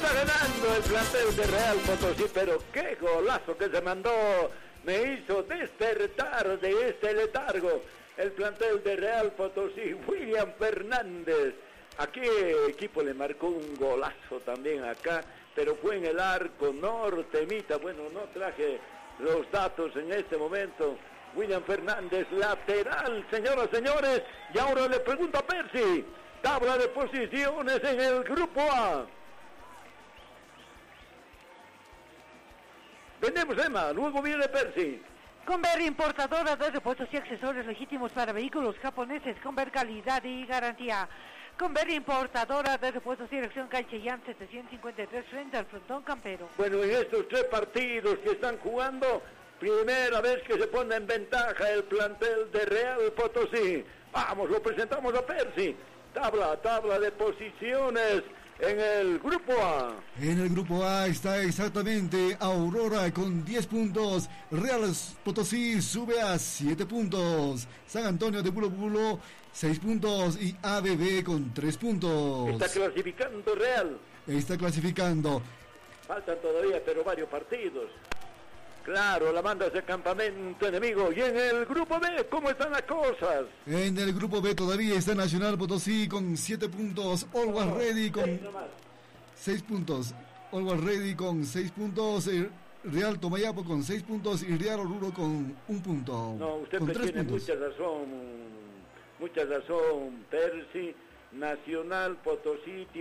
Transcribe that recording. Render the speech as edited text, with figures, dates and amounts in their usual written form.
Iba ganando el plantel de Real Potosí, pero qué golazo que se mandó. Me hizo despertar de este letargo el plantel de Real Potosí. William Fernández. ¿A qué equipo le marcó un golazo también acá? Pero fue en el arco nortemita. Bueno, no traje los datos en este momento. William Fernández, lateral, señoras, señores. Y ahora le pregunto a Percy. Tabla de posiciones en el grupo A. Vendemos, Emma, luego viene Percy. Conver, importadora de repuestos y accesorios legítimos para vehículos japoneses. Conver, calidad y garantía. Conver, importadora de repuestos, dirección calle Chillán 753 frente al frontón campero. Bueno, en estos 3 partidos que están jugando, primera vez que se pone en ventaja el plantel de Real Potosí. Vamos, lo presentamos a Percy. Tabla de posiciones en el grupo A. En el grupo A está exactamente Aurora con 10 puntos. Real Potosí sube a 7 puntos. San Antonio de Pulo 6 puntos. Y ABB con 3 puntos. Está clasificando Real. Está clasificando. Faltan todavía, pero varios partidos. Claro, la manda hacia campamento enemigo. Y en el grupo B, ¿cómo están las cosas? En el grupo B todavía está Nacional Potosí con 7 puntos. Always Ready con 6 puntos. Always Ready con 6 puntos. Real Tomayapo con 6 puntos. Y Real Oruro con 1 punto. No, usted con 3 tiene puntos. mucha razón, Percy. Nacional Potosí